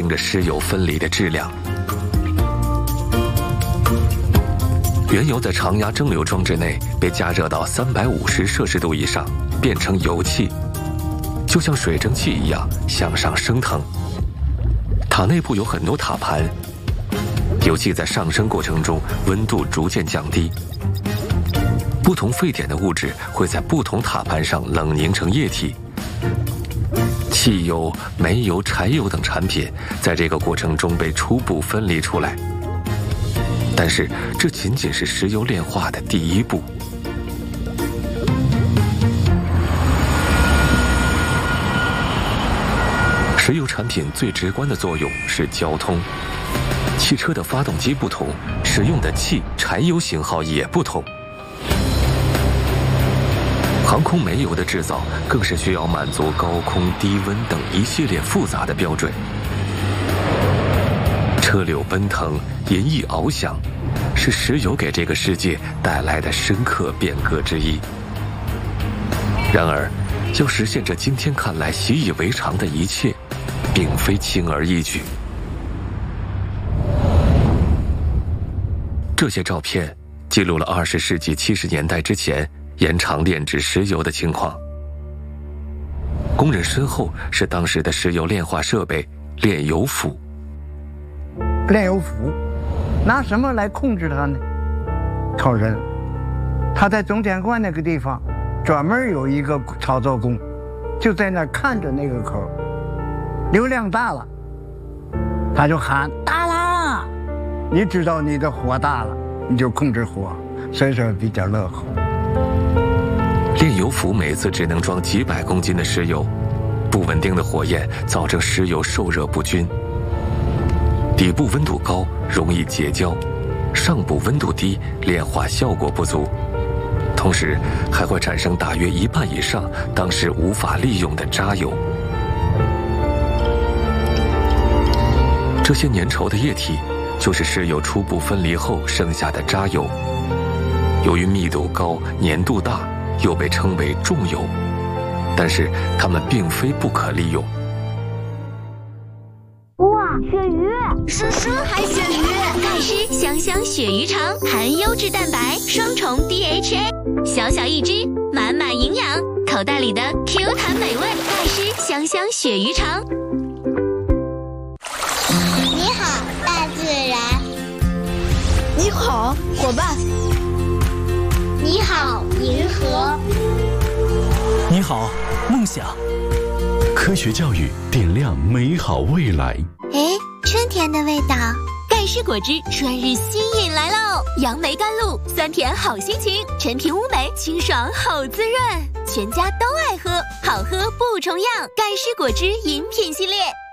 着石油分离的质量。原油在常压蒸馏装置内被加热到350摄氏度以上，变成油气，就像水蒸气一样向上升腾。塔内部有很多塔盘，油气在上升过程中温度逐渐降低，不同沸点的物质会在不同塔盘上冷凝成液体。汽油、煤油、柴油等产品在这个过程中被初步分离出来。但是这仅仅是石油炼化的第一步。石油产品最直观的作用是交通。汽车的发动机不同，使用的气、柴油型号也不同。航空煤油的制造更是需要满足高空、低温等一系列复杂的标准。车流奔腾，银翼翱翔，是石油给这个世界带来的深刻变革之一。然而，要实现这今天看来习以为常的一切，并非轻而易举。这些照片记录了20世纪70年代之前延长炼制石油的情况。工人身后是当时的石油炼化设备炼油釜。 炼油釜拿什么来控制它呢？靠人。他在总检官那个地方专门有一个操作工，就在那看着那个口，流量大了他就喊大了，你知道你的火大了，你就控制火，所以说比较乐呵。 炼油釜每次只能装几百公斤的石油，不稳定的火焰造成石油受热不均，底部温度高容易结焦，上部温度低炼化效果不足，同时还会产生大约1半以上当时无法利用的渣油。这些粘稠的液体就是石油初步分离后剩下的渣油，由于密度高、粘度大，又被称为重油，但是它们并非不可利用。 哇，鳕鱼！ 叔还鳕鱼，盖施香香鳕鱼肠，含优质蛋白，双重 DHA， 小小一只，满满营养，口袋里的 Q 弹美味，盖施香香鳕鱼肠。 你好，大自然。 你好，伙伴。 你好，银河。 你好，梦想。科学教育点亮美好未来。 哎，春天的味道，盖施果汁春日新饮来喽！杨梅甘露，酸甜好心情，陈皮乌梅，清爽好滋润，全家都爱喝，好喝不重样。盖施果汁饮品系列。